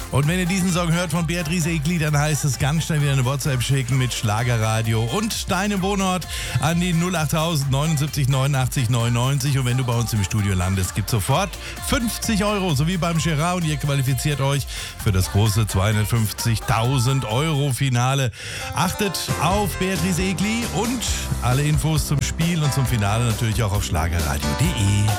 Und wenn ihr diesen Song hört von Beatrice Egli, dann heißt es ganz schnell wieder eine WhatsApp schicken mit Schlagerradio und deinem Wohnort an die 08000 79 89 99. Und wenn du bei uns im Studio landest, gibt es sofort 50 Euro, so wie beim Gerard. Und ihr qualifiziert euch für das große 250.000 Euro Finale. Achtet auf Beatrice Egli und alle Infos zum Spiel und zum Finale natürlich auch auf schlagerradio.de.